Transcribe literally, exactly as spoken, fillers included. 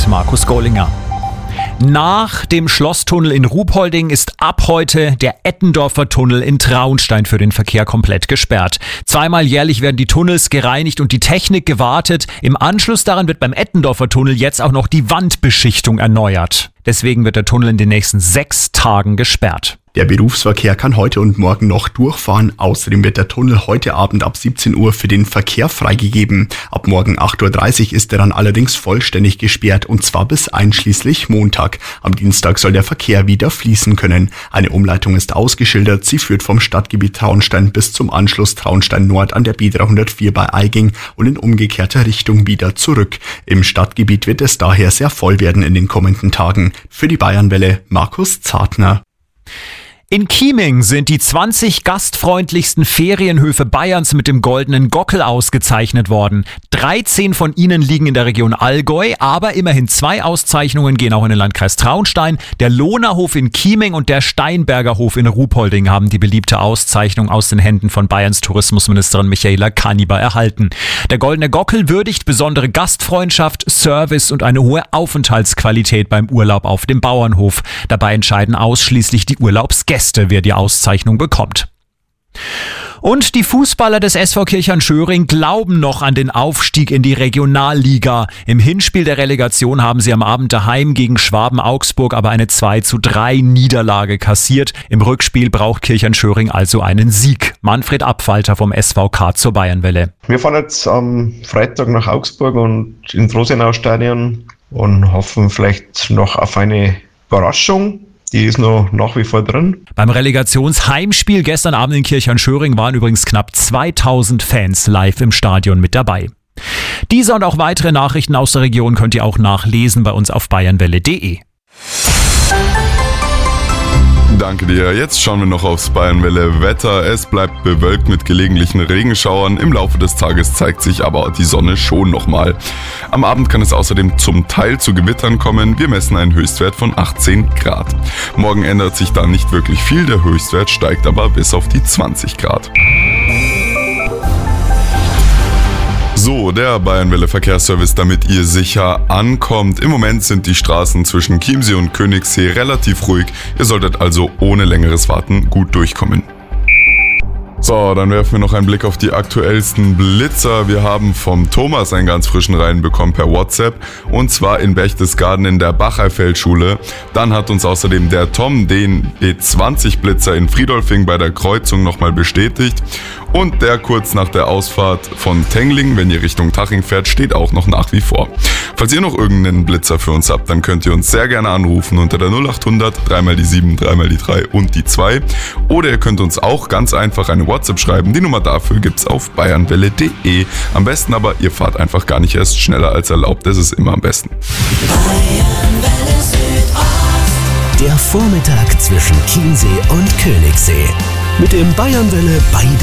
Markus Gollinger. Nach dem Schlosstunnel in Ruhpolding ist ab heute der Eppendorfer Tunnel in Traunstein für den Verkehr komplett gesperrt. Zweimal jährlich werden die Tunnels gereinigt und die Technik gewartet. Im Anschluss daran wird beim Eppendorfer Tunnel jetzt auch noch die Wandbeschichtung erneuert. Deswegen wird der Tunnel in den nächsten sechs Tagen gesperrt. Der Berufsverkehr kann heute und morgen noch durchfahren. Außerdem wird der Tunnel heute Abend ab siebzehn Uhr für den Verkehr freigegeben. Ab morgen acht Uhr dreißig ist er dann allerdings vollständig gesperrt und zwar bis einschließlich Montag. Am Dienstag soll der Verkehr wieder fließen können. Eine Umleitung ist ausgeschildert. Sie führt vom Stadtgebiet Traunstein bis zum Anschluss Traunstein Nord an der B dreihundertvier bei Aiging und in umgekehrter Richtung wieder zurück. Im Stadtgebiet wird es daher sehr voll werden in den kommenden Tagen. Für die Bayernwelle Markus Zartner. In Chieming sind die zwanzig gastfreundlichsten Ferienhöfe Bayerns mit dem goldenen Gockel ausgezeichnet worden. dreizehn von ihnen liegen in der Region Allgäu, aber immerhin zwei Auszeichnungen gehen auch in den Landkreis Traunstein. Der Lohnerhof in Chieming und der Steinberger Hof in Ruhpolding haben die beliebte Auszeichnung aus den Händen von Bayerns Tourismusministerin Michaela Kaniber erhalten. Der goldene Gockel würdigt besondere Gastfreundschaft, Service und eine hohe Aufenthaltsqualität beim Urlaub auf dem Bauernhof. Dabei entscheiden ausschließlich die Urlaubsgäste, wer die Auszeichnung bekommt. Und die Fußballer des S V Kirchern-Schöring glauben noch an den Aufstieg in die Regionalliga. Im Hinspiel der Relegation haben sie am Abend daheim gegen Schwaben Augsburg aber eine zwei zu drei Niederlage kassiert. Im Rückspiel braucht Kirchern-Schöring also einen Sieg. Manfred Abfalter vom S V K zur Bayernwelle. Wir fahren jetzt am Freitag nach Augsburg und ins Rosenau-Stadion und hoffen vielleicht noch auf eine Überraschung. Die ist noch nach wie vor drin. Beim Relegationsheimspiel gestern Abend in Kirchern-Schöring waren übrigens knapp zweitausend Fans live im Stadion mit dabei. Diese und auch weitere Nachrichten aus der Region könnt ihr auch nachlesen bei uns auf bayernwelle punkt de. Danke dir. Jetzt schauen wir noch aufs Bayernwelle Wetter. Es bleibt bewölkt mit gelegentlichen Regenschauern. Im Laufe des Tages zeigt sich aber die Sonne schon nochmal. Am Abend kann es außerdem zum Teil zu Gewittern kommen. Wir messen einen Höchstwert von achtzehn Grad. Morgen ändert sich da nicht wirklich viel. Der Höchstwert steigt aber bis auf die zwanzig Grad. So, der Bayernwelle Verkehrsservice, damit ihr sicher ankommt. Im Moment sind die Straßen zwischen Chiemsee und Königssee relativ ruhig. Ihr solltet also ohne längeres Warten gut durchkommen. So, dann werfen wir noch einen Blick auf die aktuellsten Blitzer. Wir haben vom Thomas einen ganz frischen reinbekommen per WhatsApp. Und zwar in Berchtesgaden in der Bacheifeldschule. Dann hat uns außerdem der Tom den B zwanzig Blitzer in Friedolfing bei der Kreuzung nochmal bestätigt. Und der kurz nach der Ausfahrt von Tengling, wenn ihr Richtung Taching fährt, steht auch noch nach wie vor. Falls ihr noch irgendeinen Blitzer für uns habt, dann könnt ihr uns sehr gerne anrufen unter der null acht hundert, dreimal die sieben, dreimal die drei und die zwei. Oder ihr könnt uns auch ganz einfach eine WhatsApp schreiben. Die Nummer dafür gibt's auf bayernwelle punkt de. Am besten aber, ihr fahrt einfach gar nicht erst schneller als erlaubt. Das ist immer am besten. Der Vormittag zwischen Chiemsee und Königssee. Mit dem Bayernwelle bei